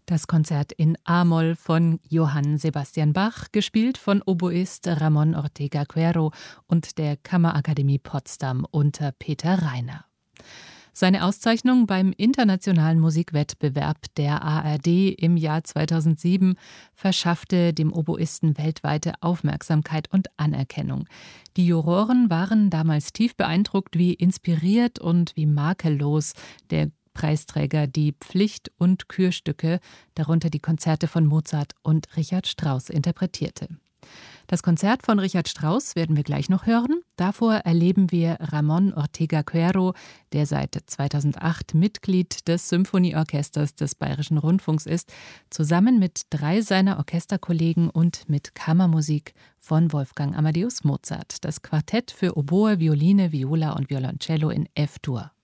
Das Konzert in A-Moll von Johann Sebastian Bach, gespielt von Oboist Ramón Ortega Quero und der Kammerakademie Potsdam unter Peter Rainer. Seine Auszeichnung beim Internationalen Musikwettbewerb der ARD im Jahr 2007 verschaffte dem Oboisten weltweite Aufmerksamkeit und Anerkennung. Die Juroren waren damals tief beeindruckt, wie inspiriert und wie makellos der Preisträger die Pflicht- und Kürstücke, darunter die Konzerte von Mozart und Richard Strauss, interpretierte. Das Konzert von Richard Strauss werden wir gleich noch hören. Davor erleben wir Ramón Ortega Quero, der seit 2008 Mitglied des Symphonieorchesters des Bayerischen Rundfunks ist, zusammen mit 3 seiner Orchesterkollegen und mit Kammermusik von Wolfgang Amadeus Mozart. Das Quartett für Oboe, Violine, Viola und Violoncello in F-Dur.